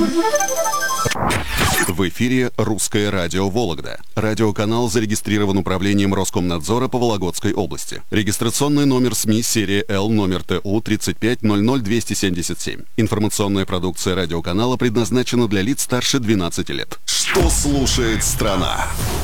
В эфире «Русское радио Вологда». Радиоканал зарегистрирован управлением Роскомнадзора по Вологодской области. Регистрационный номер СМИ серия Л номер ТУ 3500277. Информационная продукция радиоканала предназначена для лиц старше 12 лет. Что слушает страна?